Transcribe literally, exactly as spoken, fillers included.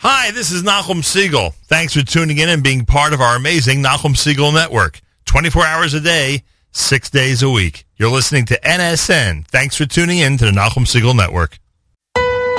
Hi, this is Nachum Siegel. Thanks for tuning in and being part of our amazing Nachum Siegel Network. twenty-four hours a day, six days a week. You're listening to N S N. Thanks for tuning in to the Nachum Siegel Network.